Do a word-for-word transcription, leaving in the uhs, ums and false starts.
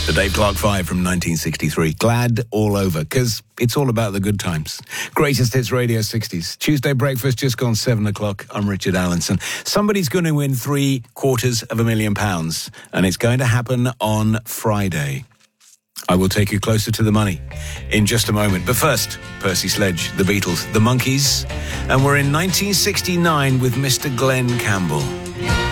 The Dave Clark Five from nineteen sixty-three. Glad all over, because it's all about the good times. Greatest Hits Radio sixties. Tuesday breakfast just gone seven o'clock. I'm Richard Allenson. Somebody's going to win three quarters of a million pounds, and it's going to happen on Friday. I will take you closer to the money in just a moment. But first, Percy Sledge, The Beatles, The Monkees, and we're in nineteen sixty-nine with Mister Glenn Campbell.